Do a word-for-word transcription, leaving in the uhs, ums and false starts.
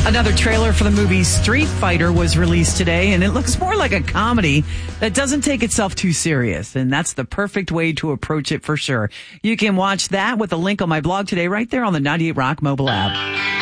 Another trailer for the movie Street Fighter was released today, and it looks more like a comedy that doesn't take itself too serious. And that's the perfect way to approach it for sure. You can watch that with a link on my blog today right there on the ninety-eight Rock mobile app.